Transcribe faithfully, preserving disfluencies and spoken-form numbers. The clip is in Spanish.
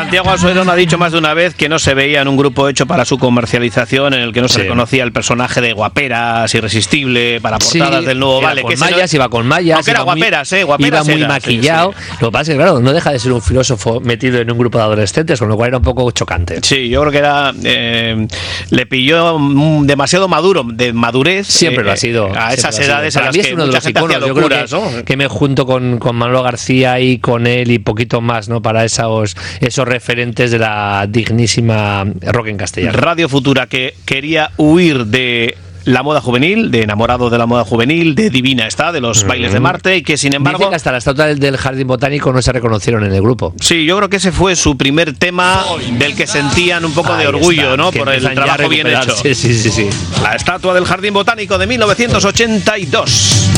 Santiago Asuerón ha dicho más de una vez que no se veía en un grupo hecho para su comercialización, en el que no se sí. reconocía el personaje de Guaperas, irresistible, para portadas sí, del Nuevo Vale. Con que mallas, no, iba con mallas. Aunque era Guaperas, muy, eh, Guaperas iba muy era, maquillado. Sí, sí. Lo que pasa es que, claro, no deja de ser un filósofo metido en un grupo de adolescentes, con lo cual era un poco chocante. Sí, yo creo que era eh, le pilló demasiado maduro, de madurez. Siempre eh, lo ha sido. A esas edades a las que es uno de los iconos. Yo creo que, ¿no? que me junto con, con Manolo García y con él y poquito más, ¿no? Para esos, esos referentes de la dignísima rock en castellano. Radio Futura, que quería huir de la moda juvenil, de enamorado de la moda juvenil, de Divina está, de los mm. bailes de Marte, y que sin embargo... Dice que hasta la estatua del, del Jardín Botánico no se reconocieron en el grupo. Sí, yo creo que ese fue su primer tema del que sentían un poco Ahí de orgullo, está, ¿no? Por el trabajo bien hecho. Sí, sí, sí, sí. La estatua del Jardín Botánico de mil novecientos ochenta y dos.